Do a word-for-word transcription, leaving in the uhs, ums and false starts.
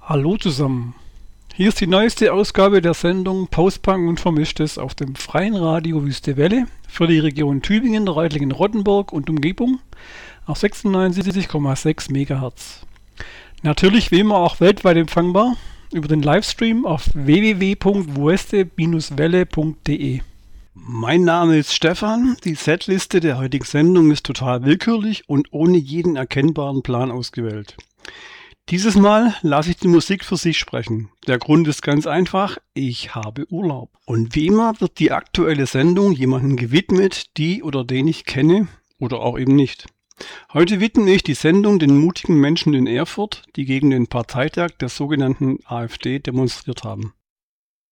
Hallo zusammen. Hier ist die neueste Ausgabe der Sendung Postpunk und Vermischtes auf dem freien Radio Wüste Welle für die Region Tübingen, Reutlingen-Rottenburg und Umgebung auf sechsundneunzig Komma sechs Megahertz. Natürlich wie immer auch weltweit empfangbar über den Livestream auf w w w punkt wueste Bindestrich welle punkt de. Mein Name ist Stefan. Die Setliste der heutigen Sendung ist total willkürlich und ohne jeden erkennbaren Plan ausgewählt. Dieses Mal lasse ich die Musik für sich sprechen. Der Grund ist ganz einfach, ich habe Urlaub. Und wie immer wird die aktuelle Sendung jemandem gewidmet, die oder den ich kenne oder auch eben nicht. Heute widme ich die Sendung den mutigen Menschen in Erfurt, die gegen den Parteitag der sogenannten AfD demonstriert haben.